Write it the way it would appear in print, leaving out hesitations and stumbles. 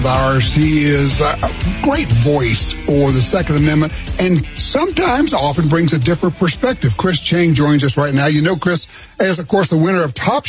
Ours. He is a great voice for the Second Amendment and sometimes often brings a different perspective. Chris Cheng joins us right now. You know Chris as, of course, the winner of Top